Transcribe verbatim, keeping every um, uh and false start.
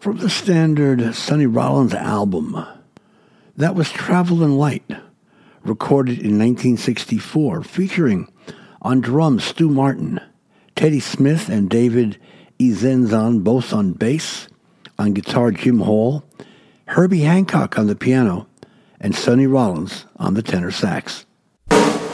From the standard Sonny Rollins album, that was Travelin' Light, recorded in nineteen sixty-four, featuring on drums Stu Martin, Teddy Smith and David Ezenzon both on bass, on guitar Jim Hall, Herbie Hancock on the piano, and Sonny Rollins on the tenor sax.